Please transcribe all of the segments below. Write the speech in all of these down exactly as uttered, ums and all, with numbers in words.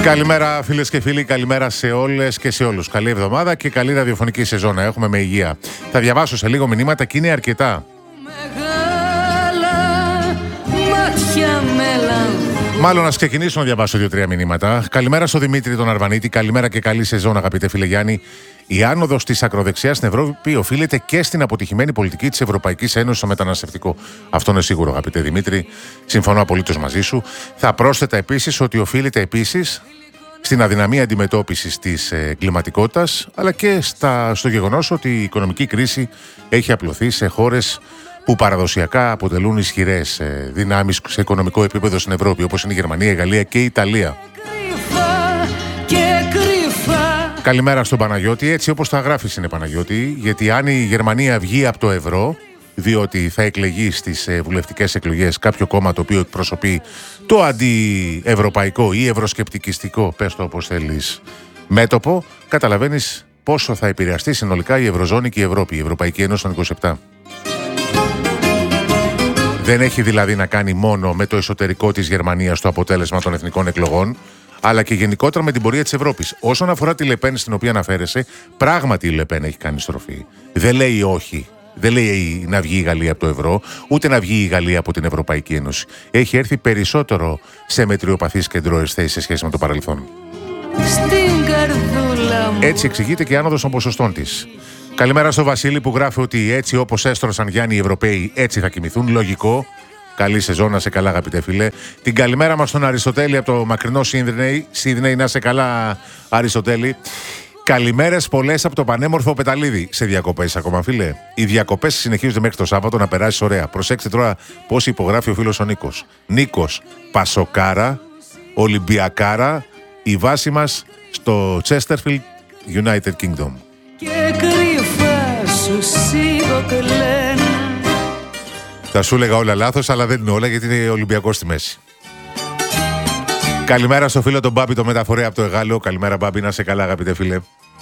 Καλημέρα φίλες και φίλοι, καλημέρα σε όλες και σε όλους. Καλή εβδομάδα και καλή ραδιοφωνική σεζόν να έχουμε με υγεία. Θα διαβάσω σε λίγο μηνύματα και είναι αρκετά. Μάλλον να ξεκινήσω να διαβάσω δύο-τρία μηνύματα. Καλημέρα στο Δημήτρη τον Αρβανίτη, καλημέρα και καλή σεζόν αγαπητέ φίλε Γιάννη. Η άνοδος της ακροδεξιάς στην Ευρώπη οφείλεται και στην αποτυχημένη πολιτική της Ευρωπαϊκής Ένωσης στο μεταναστευτικό. Αυτό είναι σίγουρο, αγαπητέ Δημήτρη. Συμφωνώ απολύτως μαζί σου. Θα πρόσθετα επίσης ότι οφείλεται επίσης στην αδυναμία αντιμετώπισης της ε, κλιματικότητας, αλλά και στα, στο γεγονός ότι η οικονομική κρίση έχει απλωθεί σε χώρες που παραδοσιακά αποτελούν ισχυρές ε, δυνάμεις σε οικονομικό επίπεδο στην Ευρώπη, όπως είναι η Γερμανία, η Γαλλία και η Ιταλία. Καλημέρα στον Παναγιώτη, έτσι όπως τα γράφεις είναι Παναγιώτη, γιατί αν η Γερμανία βγει από το ευρώ, διότι θα εκλεγεί στις βουλευτικές εκλογές κάποιο κόμμα το οποίο εκπροσωπεί το αντιευρωπαϊκό ή ευρωσκεπτικιστικό, πες το όπως θέλεις, μέτωπο, καταλαβαίνεις πόσο θα επηρεαστεί συνολικά η Ευρωζώνη και η Ευρώπη, η Ευρωπαϊκή Ένωση των είκοσι επτά. Δεν έχει δηλαδή να κάνει μόνο με το εσωτερικό της Γερμανίας το αποτέλεσμα των εθνικών εκλογών, αλλά και γενικότερα με την πορεία της Ευρώπης. Όσον αφορά τη Λεπέν στην οποία αναφέρεσαι, πράγματι η Λεπέν έχει κάνει στροφή. Δεν λέει όχι. Δεν λέει να βγει η Γαλλία από το ευρώ, ούτε να βγει η Γαλλία από την Ευρωπαϊκή Ένωση. Έχει έρθει περισσότερο σε μετριοπαθείς κεντρώες θέσεις σε σχέση με το παρελθόν. Έτσι εξηγείται και η άνοδος των ποσοστών της. Καλημέρα στο Βασίλη που γράφει ότι έτσι όπως έστρωσαν Γιάννη οι Ευρωπαίοι, έτσι θα κοιμηθούν. Λογικό. Καλή σεζόν, να σε καλά, αγαπητέ φίλε. Την καλημέρα μας στον Αριστοτέλη από το μακρινό Σίδνεϊ. Σίδνεϊ, να σε καλά, Αριστοτέλη. Καλημέρες πολλές από το πανέμορφο Πεταλίδη. Σε διακοπές ακόμα, φίλε. Οι διακοπές συνεχίζονται μέχρι το Σάββατο, να περάσεις ωραία. Προσέξτε τώρα πώς υπογράφει ο φίλος ο Νίκος. Νίκος, Πασοκάρα, Ολυμπιακάρα, η βάση μας στο Chesterfield, United Kingdom. Και κρυφά σου σιγοκλένα. Θα σου έλεγα όλα λάθος, αλλά δεν είναι όλα γιατί είναι Ολυμπιακός στη μέση. Καλημέρα στο φίλο τον Μπάμπη, το μεταφορέα από το Εγάλεο. Καλημέρα Μπάμπη, να σε καλά αγαπητέ φίλε.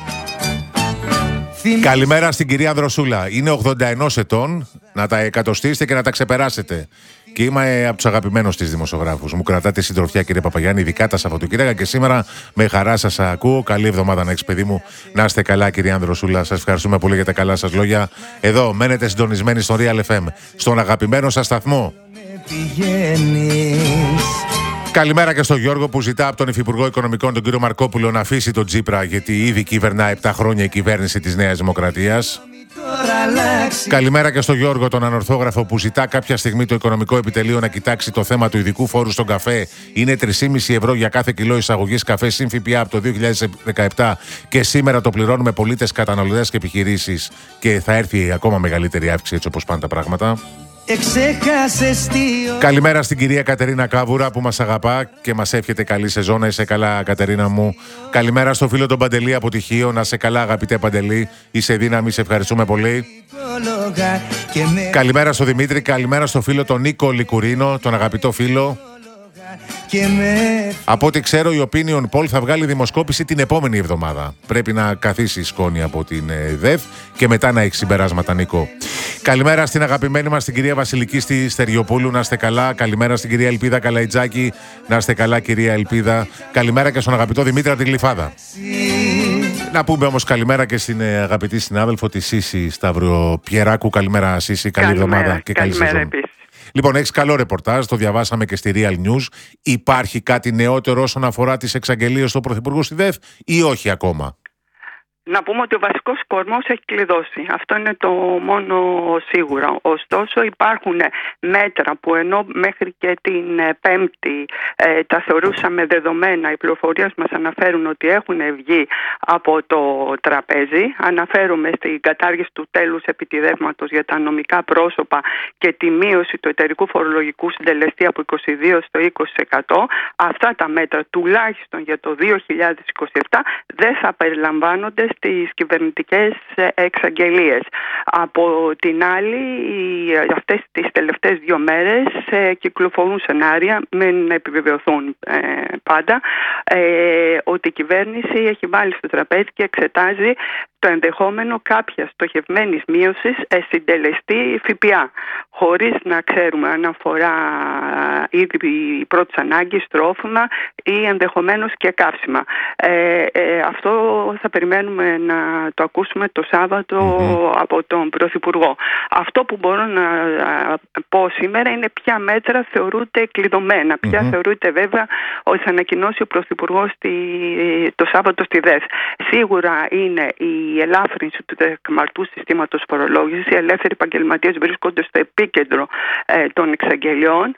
Θυμ... Καλημέρα στην κυρία Ανδροσούλα. Είναι ογδόντα ένα ετών, να τα εκατοστήσετε και να τα ξεπεράσετε. Και είμαι από τους αγαπημένους της δημοσιογράφους. Μου κρατάτε συντροφιά κύριε Παπαγιάννη, ειδικά τα Σαββατοκύριακα και σήμερα με χαρά σας ακούω. Καλή εβδομάδα να έχεις παιδί μου. Να είστε καλά κυρία Ανδροσούλα. Σας ευχαριστούμε πολύ για τα καλά σας λόγια. Εδώ μένετε συντονισμένοι στον Real εφ εμ, στον αγαπημένο σας σταθμό. Καλημέρα και στον Γιώργο που ζητά από τον Υφυπουργό Οικονομικών, τον κύριο Μαρκόπουλο, να αφήσει τον Τσίπρα, γιατί ήδη κυβερνά επτά χρόνια η κυβέρνηση της Νέας Δημοκρατίας. Καλημέρα και στον Γιώργο, τον ανορθόγραφο, που ζητά κάποια στιγμή το Οικονομικό Επιτελείο να κοιτάξει το θέμα του ειδικού φόρου στον καφέ. Είναι τρία κόμμα πέντε ευρώ για κάθε κιλό εισαγωγής καφέ συν ΦΠΑ από το δύο χιλιάδες δεκαεπτά και σήμερα το πληρώνουμε πολίτες, καταναλωτές και επιχειρήσεις και θα έρθει ακόμα μεγαλύτερη αύξηση έτσι όπως πάνε τα πράγματα. Καλημέρα στην κυρία Κατερίνα Κάβουρα που μας αγαπά και μας εύχεται καλή σεζόν. Να είσαι καλά Κατερίνα μου. Καλημέρα στο φίλο τον Παντελή από Τυχείο. Να είσαι καλά αγαπητέ Παντελή. Είσαι δύναμη, σε ευχαριστούμε πολύ. Καλημέρα στο Δημήτρη. Καλημέρα στο φίλο τον Νίκο Λικουρίνο, τον αγαπητό φίλο. Από ό,τι ξέρω η Opinion Poll θα βγάλει δημοσκόπηση την επόμενη εβδομάδα. Πρέπει να καθίσει η σκόνη από την ΔΕΒ και μετά να έχει συμπεράσματα, Νίκο. Καλημέρα στην αγαπημένη μας την κυρία Βασιλική στη Στεριοπούλου, να είστε καλά. Καλημέρα στην κυρία Ελπίδα Καλαϊτζάκη, να είστε καλά κυρία Ελπίδα. Καλημέρα και στον αγαπητό Δημήτρη από την Γλυφάδα. Να πούμε όμως καλημέρα και στην αγαπητή συνάδελφο τη Σύση Σταυροπιεράκου. Καλημέρα Σύση, καλή εβδομάδα και καλή σεζόν. Λοιπόν, έχεις καλό ρεπορτάζ, το διαβάσαμε και στη Real News. Υπάρχει κάτι νεότερο όσον αφορά τις εξαγγελίες του Πρωθυπουργού στη ΔΕΒ ή όχι ακόμα? Να πούμε ότι ο βασικός κορμός έχει κλειδώσει. Αυτό είναι το μόνο σίγουρο. Ωστόσο υπάρχουν μέτρα που ενώ μέχρι και την Πέμπτη ε, τα θεωρούσαμε δεδομένα, οι πληροφορίες μας αναφέρουν ότι έχουν βγει από το τραπέζι. Αναφέρομαι στην κατάργηση του τέλους επιτιδεύματος για τα νομικά πρόσωπα και τη μείωση του εταιρικού φορολογικού συντελεστή από είκοσι δύο τοις εκατό στο είκοσι τοις εκατό. Αυτά τα μέτρα τουλάχιστον για το δύο χιλιάδες είκοσι επτά δεν θα περιλαμβάνονται στις κυβερνητικές εξαγγελίες. Από την άλλη, αυτές τις τελευταίες δύο μέρες ε, κυκλοφορούν σενάρια, μην επιβεβαιωθούν ε, πάντα, ε, ότι η κυβέρνηση έχει βάλει στο τραπέζι και εξετάζει το ενδεχόμενο κάποια στοχευμένης μείωσης συντελεστή ΦΠΑ, χωρίς να ξέρουμε αν αφορά ήδη πρώτης ανάγκης, τρόφιμα ή ενδεχομένως και καύσιμα. Ε, ε, αυτό θα περιμένουμε να το ακούσουμε το Σάββατο mm-hmm. από τον Πρωθυπουργό. Αυτό που μπορώ να πω σήμερα είναι ποια μέτρα θεωρούνται κλειδωμένα, ποια mm-hmm. θεωρούνται βέβαια ότι θα ανακοινώσει ο Πρωθυπουργός το Σάββατο στη ΔΕΘ. Σίγουρα είναι η ελάφρυνση του τεκμαρτού συστήματος φορολόγησης. Οι ελεύθεροι επαγγελματίες βρίσκονται στο επίκεντρο ε, των εξαγγελιών.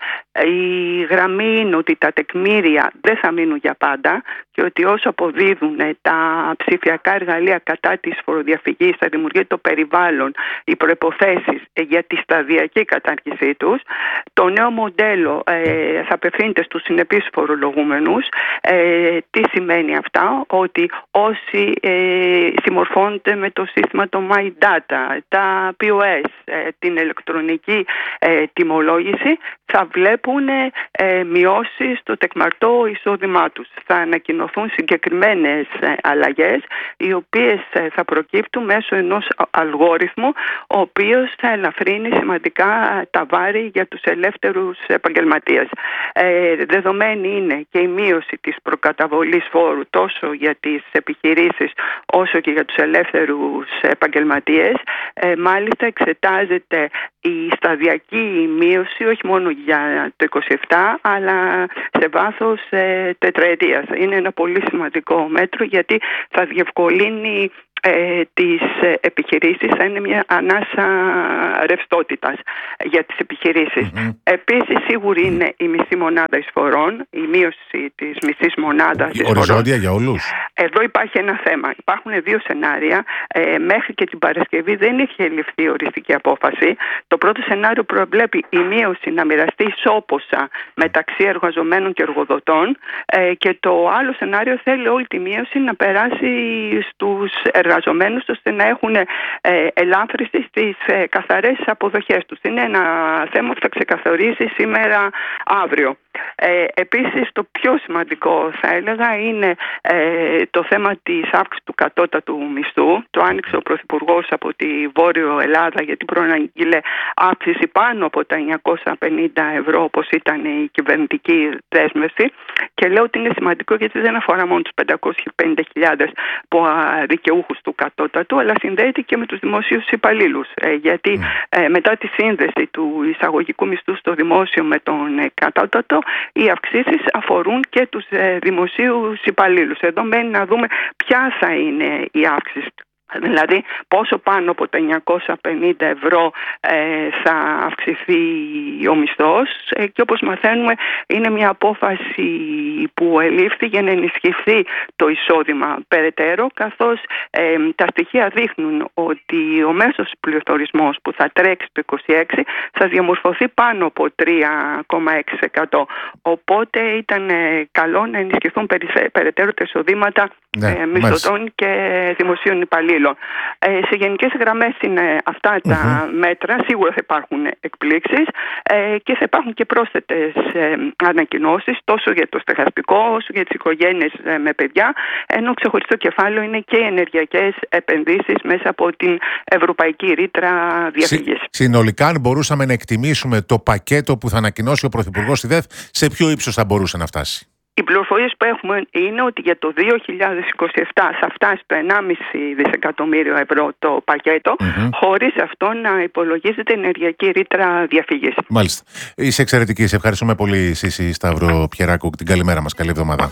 Η γραμμή είναι ότι τα τεκμήρια δεν θα μείνουν για πάντα και ότι όσο αποδίδουν τα ψηφιακά εργαλεία κατά της φοροδιαφυγής, θα δημιουργεί το περιβάλλον, οι προϋποθέσεις για τη σταδιακή κατάργησή τους. Το νέο μοντέλο ε, θα απευθύνεται στους συνεπείς φορολογούμενους. Ε, τι σημαίνει αυτά? Ότι όσοι ε, συμμορφώνονται με το σύστημα το My Data, τα πι ο ες, ε, την ηλεκτρονική ε, τιμολόγηση, θα βλέπουν ε, μειώσεις στο τεκμαρτό εισόδημά τους. Θα ανακοινωθούν συγκεκριμένες ε, αλλαγές, οι οποίες ε, θα προκύπτουν μέσω ενός αλγόριθμου, ο οποίος θα ελαφρύνει σημαντικά τα βάρη για τους ελεύθερους επαγγελματίες. Ε, δεδομένη είναι και η μείωση της προκαταβολής φόρου τόσο για τις επιχειρήσεις όσο και για τους ελεύθερους επαγγελματίες. Ε, μάλιστα εξετάζεται η σταδιακή μείωση όχι μόνο για το είκοσι επτά αλλά σε βάθος ε, τετραετίας. Είναι ένα πολύ σημαντικό μέτρο γιατί θα διευκολύνει ε, τις επιχειρήσεις, θα είναι μια ανάσα ρευστότητας για τις επιχειρήσεις. Mm-hmm. Επίσης σίγουρη είναι η μισή μονάδα εισφορών, η μείωση της μισής μονάδας εισφορών. Οριζόντια για όλους. Εδώ υπάρχει ένα θέμα. Υπάρχουν δύο σενάρια. Ε, μέχρι και την Παρασκευή δεν είχε ληφθεί οριστική απόφαση. Το πρώτο σενάριο προβλέπει η μείωση να μοιραστεί ισόποσα μεταξύ εργαζομένων και εργοδοτών ε, και το άλλο σενάριο θέλει όλη τη μείωση να περάσει στους εργαζομένους ώστε να έχουν ε, ελάφρυνση στις ε, καθαρές αποδοχές τους. Είναι ένα θέμα που θα ξεκαθαρίσει σήμερα αύριο. Ε, επίσης το πιο σημαντικό θα έλεγα είναι ε, το θέμα της αύξησης του κατώτατου μισθού. Το άνοιξε ο Πρωθυπουργός από τη Βόρειο Ελλάδα γιατί προαναγγείλε αύξηση πάνω από τα εννιακόσια πενήντα ευρώ όπως ήταν η κυβερνητική δέσμευση και λέω ότι είναι σημαντικό γιατί δεν αφορά μόνο τους πεντακόσιες πενήντα χιλιάδες δικαιούχους του κατώτατου αλλά συνδέεται και με τους δημοσίους υπαλλήλους ε, γιατί ε, μετά τη σύνδεση του εισαγωγικού μισθού στο δημόσιο με τον ε, κατώτατο οι αυξήσεις αφορούν και τους ε, δημοσίους υπαλλήλους. Εδώ μένει να δούμε ποια θα είναι η αύξηση. Δηλαδή πόσο πάνω από τα εννιακόσια πενήντα ευρώ ε, θα αυξηθεί ο μισθός ε, και όπως μαθαίνουμε είναι μια απόφαση που ελήφθη για να ενισχυθεί το εισόδημα περαιτέρω καθώς ε, τα στοιχεία δείχνουν ότι ο μέσος πληθωρισμός που θα τρέξει το είκοσι έξι θα διαμορφωθεί πάνω από τρία κόμμα έξι τοις εκατό. Οπότε ήταν ε, καλό να ενισχυθούν περαιτέρω τα εισοδήματα ναι, ε, μισθωτών και δημοσίων υπαλλήλων. Ε, σε γενικές γραμμές είναι αυτά τα mm-hmm. μέτρα. Σίγουρα θα υπάρχουν εκπλήξεις ε, και θα υπάρχουν και πρόσθετες ε, ανακοινώσεις τόσο για το στεγαστικό όσο για τις οικογένειες ε, με παιδιά, ενώ ξεχωριστό κεφάλαιο είναι και οι ενεργειακές επενδύσεις μέσα από την Ευρωπαϊκή Ρήτρα Διαφυγής. Συ, συνολικά, αν μπορούσαμε να εκτιμήσουμε το πακέτο που θα ανακοινώσει ο Πρωθυπουργός στη ΔΕΘ, σε ποιο ύψος θα μπορούσε να φτάσει? Οι πληροφορίες που έχουμε είναι ότι για το δύο χιλιάδες είκοσι επτά θα φτάσει το ενάμιση δισεκατομμύριο ευρώ το πακέτο, mm-hmm. χωρίς αυτό να υπολογίζεται ενεργειακή ρήτρα διαφυγής. Μάλιστα. Είσαι εξαιρετική. Σε ευχαριστούμε πολύ, Σύση Σταυροπιεράκου. Την καλημέρα μας. Καλή εβδομάδα.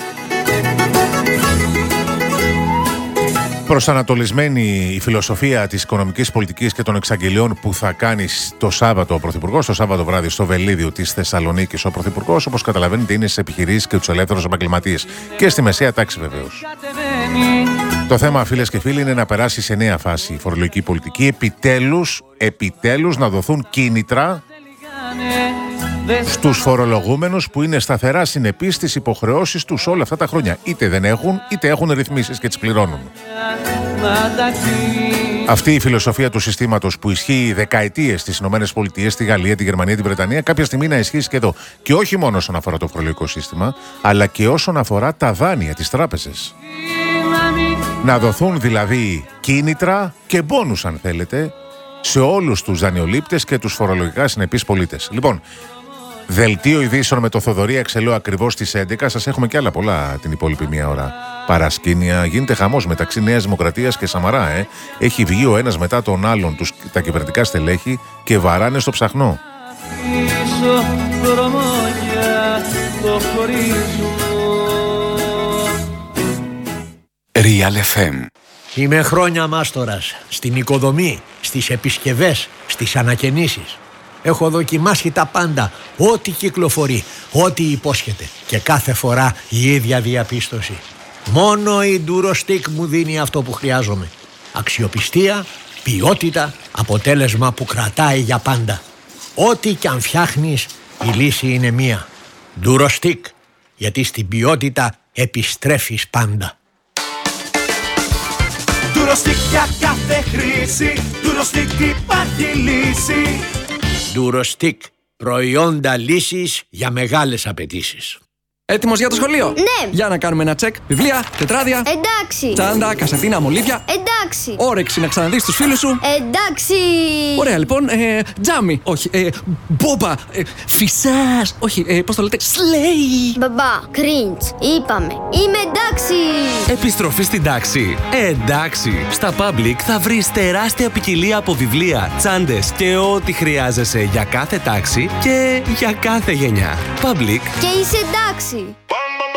Προσανατολισμένη η φιλοσοφία της οικονομικής πολιτικής και των εξαγγελιών που θα κάνει το Σάββατο ο Πρωθυπουργός, το Σάββατο βράδυ στο Βελίδιο της Θεσσαλονίκης ο Πρωθυπουργός, όπως καταλαβαίνετε, είναι στις επιχειρήσεις και τους ελεύθερους επαγγελματίες και στη μεσαία τάξη βεβαίως. Το θέμα, φίλες και φίλοι, είναι να περάσει σε νέα φάση η φορολογική πολιτική. Επιτέλους, επιτέλους να δοθούν κίνητρα στους φορολογούμενους που είναι σταθερά συνεπείς στις υποχρεώσεις τους όλα αυτά τα χρόνια. Είτε δεν έχουν, είτε έχουν ρυθμίσεις και τις πληρώνουν. Αυτή η φιλοσοφία του συστήματος που ισχύει δεκαετίες στις ΗΠΑ, στη Γαλλία, τη Γερμανία, την Βρετανία, κάποια στιγμή να ισχύσει και εδώ. Και όχι μόνο όσον αφορά το φορολογικό σύστημα, αλλά και όσον αφορά τα δάνεια, τις τράπεζες. Να δοθούν δηλαδή κίνητρα και μπόνους, αν θέλετε, σε όλους τους δανειολήπτες και τους φορολογικά συνεπείς πολίτες. Λοιπόν, δελτίο ειδήσεων με το Θοδωρή Αξελό ακριβώς στις έντεκα. Σας έχουμε και άλλα πολλά την υπόλοιπη μία ώρα. Παρασκήνια. Γίνεται χαμός μεταξύ Νέας Δημοκρατίας και Σαμαρά. Ε. Έχει βγει ο ένας μετά τον άλλον τους, τα κυβερνητικά στελέχη και βαράνε στο ψαχνό. Real εφ εμ. Είμαι χρόνια μάστορας στην οικοδομή, στις επισκευές, στις ανακαινήσεις. Έχω δοκιμάσει τα πάντα, ό,τι κυκλοφορεί, ό,τι υπόσχεται. Και κάθε φορά η ίδια διαπίστωση. Μόνο η Durostix μου δίνει αυτό που χρειάζομαι. Αξιοπιστία, ποιότητα, αποτέλεσμα που κρατάει για πάντα. Ό,τι κι αν φτιάχνεις, η λύση είναι μία. Durostix, γιατί στην ποιότητα επιστρέφεις πάντα. Durostix για κάθε χρήση, Durostix υπάρχει λύση. Durostix, προϊόντα λύσης για μεγάλες απαιτήσεις. Έτοιμος για το σχολείο? Ναι. Για να κάνουμε ένα τσεκ. Βιβλία, τετράδια. Εντάξει. Τσάντα, κασετίνα, μολύβια. Εντάξει. Όρεξη να ξαναδείς τους φίλους σου. Εντάξει. Ωραία, λοιπόν. Ε, τζάμι. Όχι. Ε, μπόμπα. Ε, φυσάς. Όχι. Ε, πώς το λέτε? Σλέι. Μπαμπά, cringe. Είπαμε. Είμαι εντάξει. Επιστροφή στην τάξη. Εντάξει. Στα Public θα βρεις τεράστια ποικιλία από βιβλία, τσάντες και ό,τι χρειάζεσαι για κάθε τάξη και για κάθε γενιά. Public. Και είσαι εντάξει.